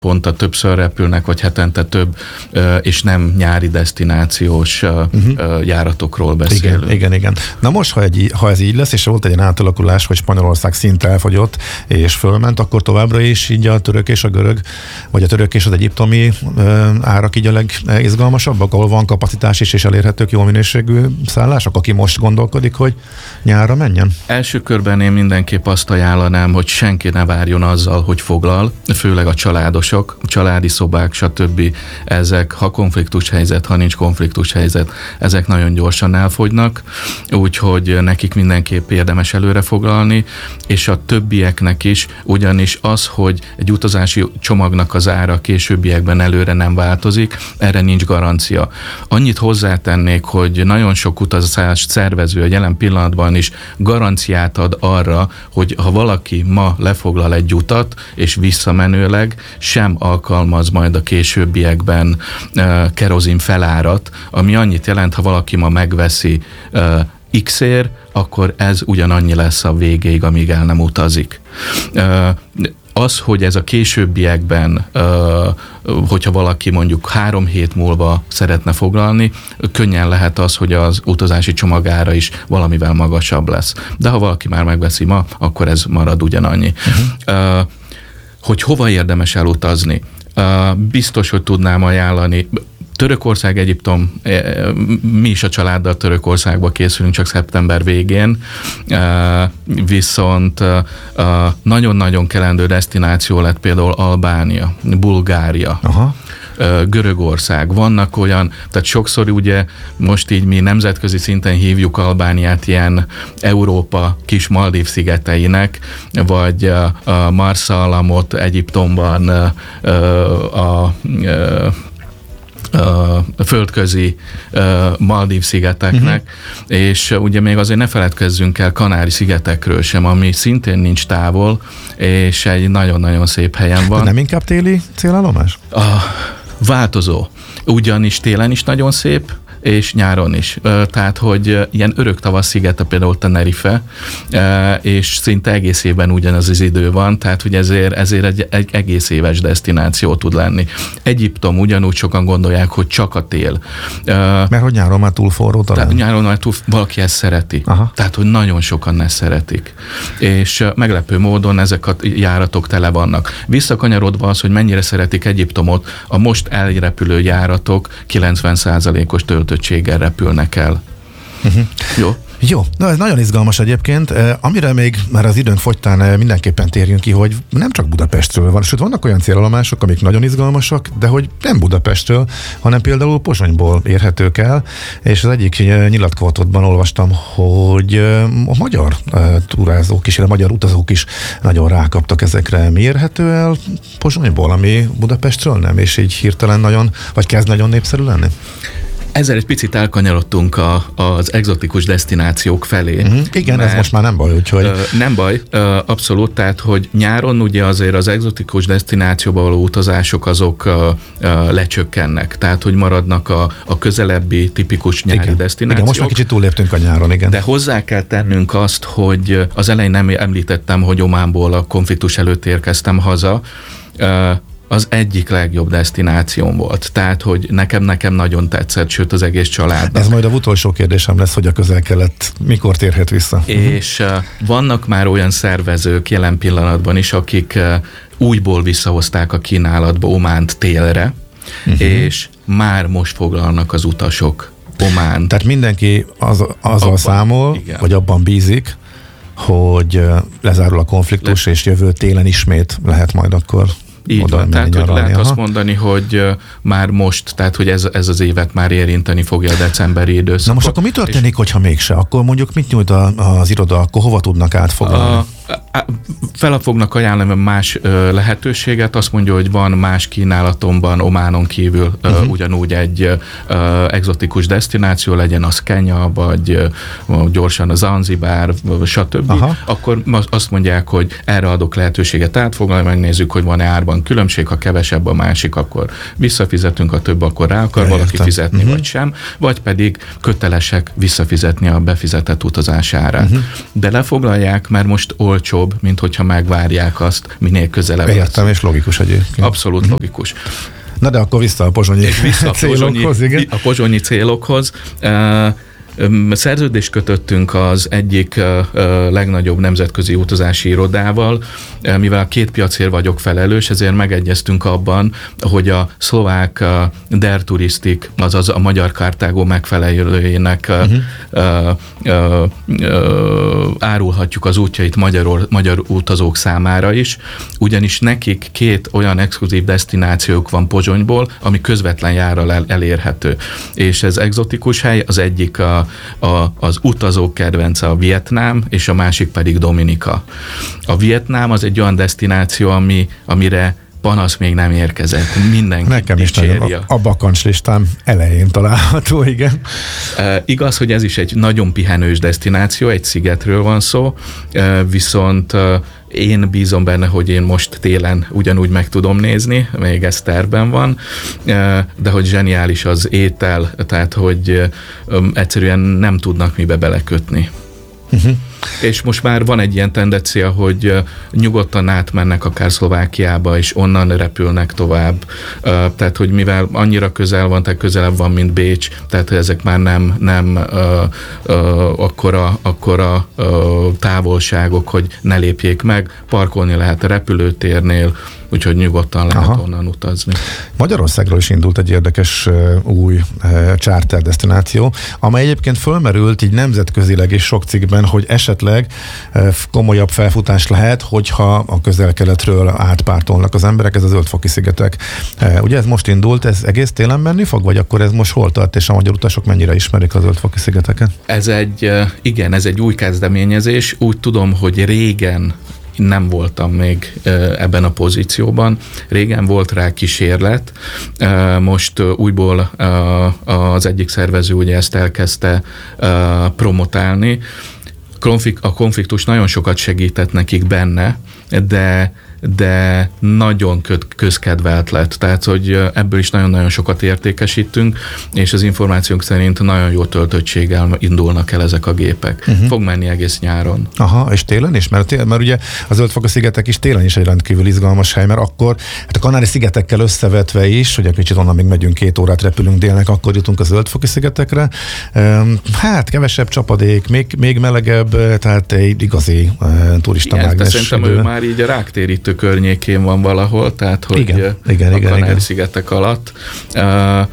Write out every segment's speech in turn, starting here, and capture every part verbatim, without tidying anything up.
naponta többször repülnek, vagy hetente több, és nem nyári desztinációs uh-huh. járatokról beszélünk. Igen, igen, igen. Na most, ha, egy, ha ez így lesz, és volt egy ilyen átalakulás, hogy Spanyolország szinte elfogyott, és fölment, akkor továbbra is így a török és a görög, vagy a török és az egyiptomi árak így a legizgalmasabbak, ahol van kapacitás is, és elérhetők jó minőségű szállások, aki most gondolkodik, hogy nyárra menjen? Első körben én mindenképp azt ajánlanám, hogy senki ne várjon azzal, hogy foglal, főleg a családosok, családi szobák, stb. Ezek, ha konfliktus helyzet, ha nincs konfliktus helyzet, ezek nagyon gyorsan elfogynak, úgyhogy nekik mindenképp érdemes előre foglalni, és a többieknek is, ugyanis az, hogy egy utazási csomagnak az ára későbbiekben előre nem változik, erre nincs garancia. Annyit hozzátennék, hogy nagyon sok utazást szervező a jelen pillanatban is garanciát ad arra, hogy ha valaki ma lefoglal egy utat, és visszamenőleg sem alkalmaz majd a későbbiekben uh, kerozin felárat, ami annyit jelent, ha valaki ma megveszi uh, X-ér, akkor ez ugyanannyi lesz a végéig, amíg el nem utazik. Uh, Az, hogy ez a későbbiekben, hogyha valaki mondjuk három hét múlva szeretne foglalni, könnyen lehet az, hogy az utazási csomagára is valamivel magasabb lesz. De ha valaki már megveszi ma, akkor ez marad ugyanannyi. Uh-huh. Hogy hova érdemes elutazni? Biztos, hogy tudnám ajánlani. Törökország, Egyiptom, mi is a családdal Törökországba készülünk csak szeptember végén, viszont nagyon-nagyon kelendő desztináció lett például Albánia, Bulgária, Aha. Görögország. Vannak olyan, tehát sokszor ugye most így mi nemzetközi szinten hívjuk Albániát ilyen Európa kis Maldív szigeteinek, vagy a Marsalamot Egyiptomban a, a a földközi uh, Maldív szigeteknek, uh-huh. és uh, ugye még azért ne feledkezzünk el Kanári-szigetekről sem, ami szintén nincs távol, és egy nagyon-nagyon szép helyen van. De nem inkább téli célállomás? A változó. Ugyanis télen is nagyon szép, és nyáron is. Tehát, hogy ilyen örök tavasz szigete például Tenerife, és szinte egész évben ugyanaz az idő van, tehát, hogy ezért, ezért egy, egy egész éves desztináció tud lenni. Egyiptom ugyanúgy sokan gondolják, hogy csak a tél. Mert hogy nyáron már túl forró talán? Tehát nyáron már túl, valaki ezt szereti. Aha. Tehát, hogy nagyon sokan ezt szeretik. És meglepő módon ezek a járatok tele vannak. Visszakanyarodva az, hogy mennyire szeretik Egyiptomot, a most elrepülő járatok kilencven százalékos töltöttséggel repülnek el. Uh-huh. Jó. Jó, na ez nagyon izgalmas egyébként, amire még már az időnk fogytán mindenképpen térjünk ki, hogy nem csak Budapestről van, sőt vannak olyan célállomások, amik nagyon izgalmasak, de hogy nem Budapestről, hanem például Pozsonyból érhetők el, és az egyik nyilatkozatban olvastam, hogy a magyar túrázók is, a magyar utazók is nagyon rákaptak ezekre. Mi érhető el Pozsonyból, ami Budapestről nem, és így hirtelen nagyon, vagy kezd nagyon népszerű lenni? Ezzel egy picit elkanyarodtunk a, az egzotikus desztinációk felé. Uh-huh. Igen, mert, ez most már nem baj, úgyhogy... Uh, nem baj, uh, abszolút, tehát, hogy nyáron ugye azért az egzotikus desztinációba való utazások azok uh, uh, lecsökkennek, tehát, hogy maradnak a, a közelebbi tipikus nyári igen. desztinációk. Igen, most már kicsit túlléptünk a nyáron, igen. De hozzá kell tennünk azt, hogy az elején nem említettem, hogy Ománból a konfliktus előtt érkeztem haza, uh, az egyik legjobb desztinációm volt. Tehát, hogy nekem, nekem nagyon tetszett, sőt az egész családnak. Ez majd a utolsó kérdésem lesz, hogy a Közel-Kelet mikor térhet vissza. És uh, vannak már olyan szervezők jelen pillanatban is, akik uh, újból visszahozták a kínálatba Ománt télre, uh-huh. és már most foglalnak az utasok Ománt. Tehát mindenki az, azzal abban, számol, igen. vagy abban bízik, hogy lezárul a konfliktus, Le... és jövő télen ismét lehet majd akkor így van, tehát hogy lehet azt mondani, hogy uh, már most, tehát hogy ez, ez az évet már érinteni fogja a decemberi időszakot. Na most akkor mi történik, hogyha mégse? Akkor mondjuk mit nyújt a, az iroda, akkor hova tudnak átfoglalni? A, fel fognak ajánlani más ö, lehetőséget, azt mondja, hogy van más kínálatomban Ománon kívül ö, uh-huh. ugyanúgy egy ö, egzotikus desztináció, legyen az Kenya, vagy ö, gyorsan a Zanzibár, stb. Aha. Akkor azt mondják, hogy erre adok lehetőséget átfoglalni, megnézzük, hogy van-e árban különbség, ha kevesebb a másik, akkor visszafizetünk, a több, akkor rá akar ja, valaki értem. fizetni, uh-huh. vagy sem, vagy pedig kötelesek visszafizetni a befizetett utazás árát. Uh-huh. De lefoglalják, mert most olcsó olcsóbb, mint hogyha megvárják azt minél közelebb. Értem, és logikus egyébként. Abszolút mm-hmm. logikus. Na de akkor vissza a pozsonyi vissza a célokhoz, pozsonyi, igen. A pozsonyi célokhoz. Uh, Szerződést kötöttünk az egyik legnagyobb nemzetközi utazási irodával, mivel a két piacért vagyok felelős, ezért megegyeztünk abban, hogy a szlovák Der Touristik, azaz a magyar Carthago megfelelőjének uh-huh. árulhatjuk az útjait magyar, magyar utazók számára is, ugyanis nekik két olyan exkluzív desztinációk van Pozsonyból, ami közvetlen járral el, elérhető. És ez egzotikus hely, az egyik a A, az utazók kedvence a Vietnám, és a másik pedig Dominika. A Vietnám az egy olyan desztináció, ami, amire panasz még nem érkezett. Mindenki Nekem is nagyon, a, a bakancslistám elején található, igen. E, igaz, hogy ez is egy nagyon pihenős desztináció, egy szigetről van szó, e, viszont e, én bízom benne, hogy én most télen ugyanúgy meg tudom nézni, még ez tervben van, de hogy zseniális az étel, tehát hogy egyszerűen nem tudnak mibe belekötni. Uh-huh. És most már van egy ilyen tendencia, hogy nyugodtan átmennek akár Szlovákiába, és onnan repülnek tovább. Tehát, hogy mivel annyira közel van, tehát közelebb van, mint Bécs, tehát ezek már nem, nem uh, uh, akkora, akkora uh, távolságok, hogy ne lépjék meg. Parkolni lehet a repülőtérnél, úgyhogy nyugodtan lehet Aha. onnan utazni. Magyarországról is indult egy érdekes uh, új uh, charter desztináció, amely egyébként fölmerült így nemzetközileg és sok cikkben, hogy esetleg uh, komolyabb felfutás lehet, hogyha a közel-keletről átpártolnak az emberek, ez a Zöld-foki szigetek. Uh, ugye ez most indult, ez egész télen menni fog, vagy akkor ez most hol tart, és a magyar utasok mennyire ismerik a Zöld-foki szigeteket? Ez egy, uh, igen, ez egy új kezdeményezés. Úgy tudom, hogy régen nem voltam még ebben a pozícióban. Régen volt rá kísérlet, most újból az egyik szervező ugye ezt elkezdte promotálni. A konfliktus nagyon sokat segített nekik benne, de de nagyon közkedvelt lett. Tehát, hogy ebből is nagyon-nagyon sokat értékesítünk, és az információnk szerint nagyon jó töltöttséggel indulnak el ezek a gépek. Uh-huh. Fog menni egész nyáron. Aha, és télen is? Mert, télen, mert ugye a Zöld-foki-szigetek is télen is egy rendkívül izgalmas hely, mert akkor hát a Kanári-szigetekkel összevetve is, ugye kicsit onnan még megyünk, két órát repülünk délnek, akkor jutunk a Zöld-foki-szigetekre. Hát kevesebb csapadék, még, még melegebb, tehát egy igazi turista mágnes. Szerintem ő már így a ráktérítő környékén van valahol, tehát hogy igen, igen, a Kanári-szigetek alatt. Uh,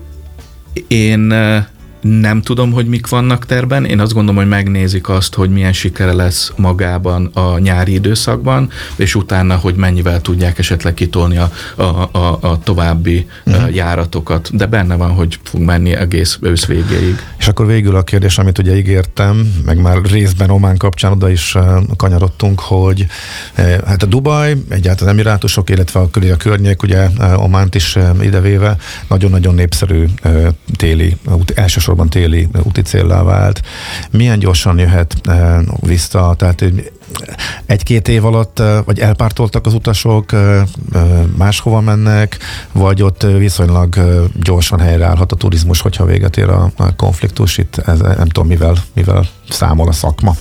én nem tudom, hogy mik vannak terben. Én azt gondolom, hogy megnézik azt, hogy milyen sikere lesz magában a nyári időszakban, és utána, hogy mennyivel tudják esetleg kitolni a, a, a, a további uh-huh. járatokat. De benne van, hogy fog menni egész ősz végéig. És akkor végül a kérdés, amit ugye ígértem, meg már részben Omán kapcsán oda is kanyarodtunk, hogy hát a Dubaj, egyáltalán Emirátusok, illetve a, a környék, ugye Ománt is idevéve nagyon-nagyon népszerű téli, elsősorban téli úti céllá vált. Milyen gyorsan jöhet e, vissza? Tehát egy-két év alatt, vagy elpártoltak az utasok, e, máshova mennek, vagy ott viszonylag gyorsan helyreállhat a turizmus, hogyha véget ér a, a konfliktus. Itt ez, nem tudom, mivel, mivel számol a szakma.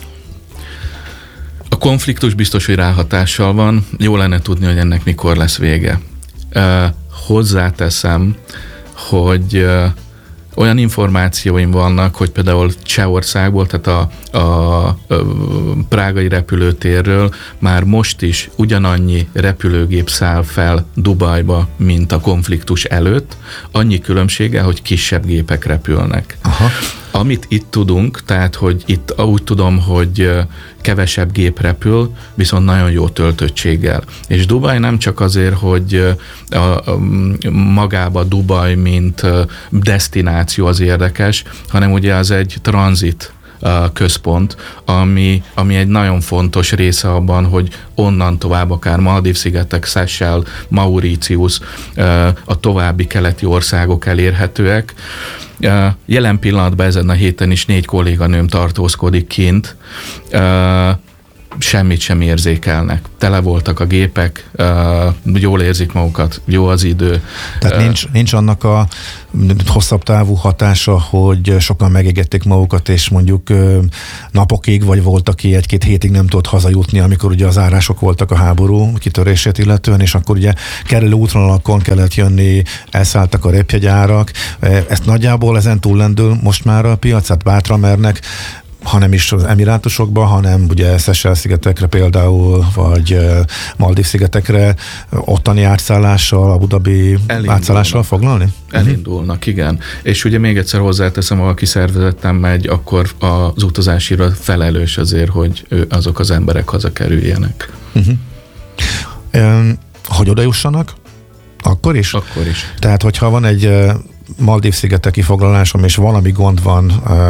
A konfliktus biztos, hogy ráhatással van. Jó lenne tudni, hogy ennek mikor lesz vége. E, hozzáteszem, hogy olyan információim vannak, hogy például Csehországból, tehát a, a, a prágai repülőtérről már most is ugyanannyi repülőgép száll fel Dubajba, mint a konfliktus előtt, annyi különbséggel, hogy kisebb gépek repülnek. Aha. Amit itt tudunk, tehát, hogy itt úgy tudom, hogy kevesebb gép repül, viszont nagyon jó töltöttséggel. És Dubaj nem csak azért, hogy a, a, magába Dubaj, mint desztináció az érdekes, hanem ugye az egy tranzit központ, ami, ami egy nagyon fontos része abban, hogy onnan tovább akár Maldív-szigetek, Seychelles, Mauritius, a további keleti országok elérhetőek. Jelen pillanatban ezen a héten is négy kolléganőm tartózkodik kint. semmit sem érzékelnek. Tele voltak a gépek, jól érzik magukat, jó az idő. Tehát nincs, nincs annak a hosszabb távú hatása, hogy sokan megégették magukat, és mondjuk napokig, vagy volt, aki egy-két hétig nem tudott hazajutni, amikor ugye az árások voltak a háború kitörését illetően, és akkor ugye kerülő útvonalakon kellett jönni, elszálltak a repjegyárak. Ezt nagyjából ezen túllendül most már a piacát bátran mernek, hanem is az Emirátusokban, hanem ugye Seychelles-szigetekre például, vagy Maldív-szigetekre ottani átszállással, Abu Dhabi átszállással foglalni? Elindulnak, igen. És ugye még egyszer hozzáteszem, ha valaki szervezetten megy, akkor az utazásira felelős azért, hogy azok az emberek hazakerüljenek. Uh-huh. Um, hogy oda jussanak? Akkor is? Akkor is. Tehát, hogyha van egy Maldív-szigeteki foglalásom, és valami gond van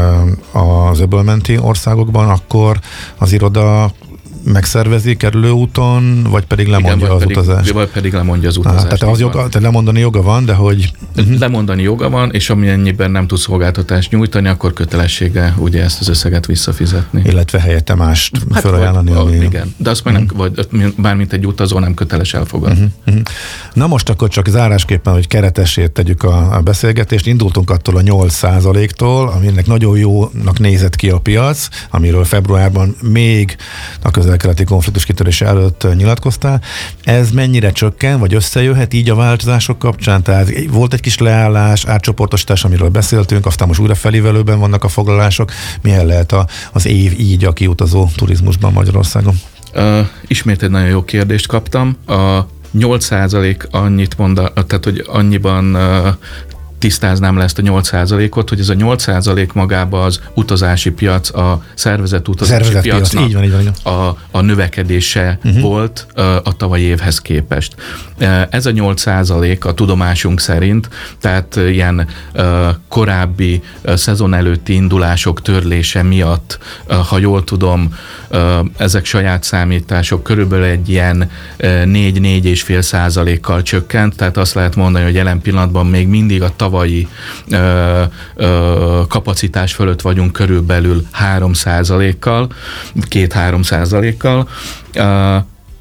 az öbölmenti országokban, akkor az iroda megszervezi kerülőúton, vagy pedig lemondja igen, vagy az pedig, utazást? Vagy pedig lemondja az utazást. Ah, tehát az joga, tehát lemondani joga van, de hogy... Lemondani joga van, és amennyiben nem tud szolgáltatást nyújtani, akkor kötelessége ugye ezt az összeget visszafizetni. Illetve helyette mást hát felajánlani. Vagy, ami... Igen, de azt meg nem, vagy bármint egy utazó nem köteles elfogadni. Uh-huh, uh-huh. Na most akkor csak zárásképpen, hogy keretesét tegyük a, a beszélgetést. Indultunk attól a nyolc százaléktól, aminek nagyon jónak nézett ki a piac, amiről februárban még a közel-keleti konfliktus kitörése előtt nyilatkoztál. Ez mennyire csökken, vagy összejöhet így a változások kapcsán? Tehát volt egy kis leállás, átcsoportosítás, amiről beszéltünk, aztán most újra felívelőben vannak a foglalások. Milyen lehet a, az év így a kiutazó turizmusban Magyarországon? Uh, ismét egy nagyon jó kérdést kaptam. A nyolc százalék annyit mond, tehát hogy annyiban uh, tisztáznám le ezt a nyolc százalékot, hogy ez a nyolc százalék magába az utazási piac, a szervezett utazási szervezett piacnak piac. Így van, így van. A, a növekedése uh-huh. volt a, a tavalyi évhez képest. Ez a nyolc százalék a tudomásunk szerint, tehát ilyen uh, korábbi uh, szezon előtti indulások törlése miatt, uh, ha jól tudom, uh, ezek saját számítások körülbelül egy ilyen uh, négy-négy és fél százalékkal csökkent, tehát azt lehet mondani, hogy jelen pillanatban még mindig a tavalyi ö, ö, kapacitás fölött vagyunk körülbelül három százalékkal, két-három százalékkal. Ö,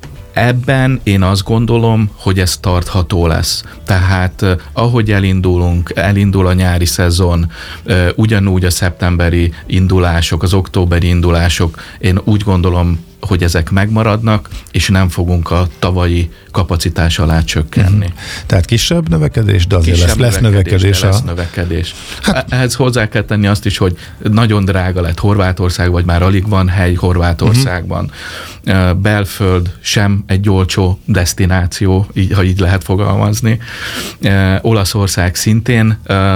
Ebben én azt gondolom, hogy ez tartható lesz. Tehát eh, ahogy elindulunk, elindul a nyári szezon, eh, ugyanúgy a szeptemberi indulások, az októberi indulások, én úgy gondolom, hogy ezek megmaradnak, és nem fogunk a tavalyi kapacitás alá csökkenni. Mm-hmm. Tehát kisebb növekedés, de azért kisebb lesz, lesz növekedés. De lesz a... növekedés. Hát... Ehhez hozzá kell tenni azt is, hogy nagyon drága lett Horvátország, vagy már alig van hely Horvátországban. Mm-hmm. Belföld sem egy olcsó desztináció, így, ha így lehet fogalmazni. Olaszország szintén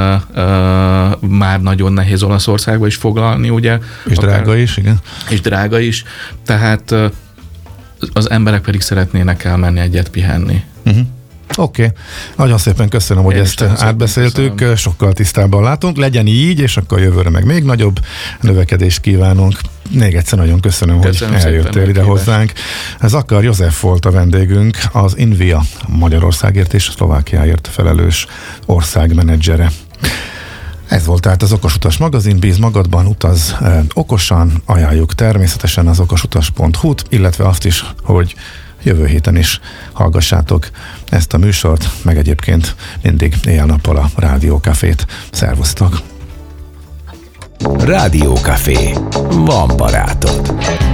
már nagyon nehéz Olaszországba is foglalni, ugye? És akár... drága is, igen. És drága is. Tehát az emberek pedig szeretnének elmenni egyet pihenni. Uh-huh. Oké. Okay. Nagyon szépen köszönöm, hogy Én ezt átbeszéltük, köszönöm. Sokkal tisztábban látunk. Legyen így, és akkor jövőre meg még nagyobb növekedést kívánunk. Még egyszer nagyon köszönöm, köszönöm hogy eljöttél ide hozzánk. Zakar József volt a vendégünk, az Invia Magyarországért és Szlovákiáért felelős országmenedzsere. Ez volt tehát az Okosutas magazin, bíz magadban, utaz eh, okosan, ajánljuk természetesen az okosutas pont hu-t, illetve azt is, hogy jövő héten is hallgassátok ezt a műsort, meg egyébként mindig éjjel-nappal a Rádiókafét. Szervusztok! Rádiókafé. Van barátod.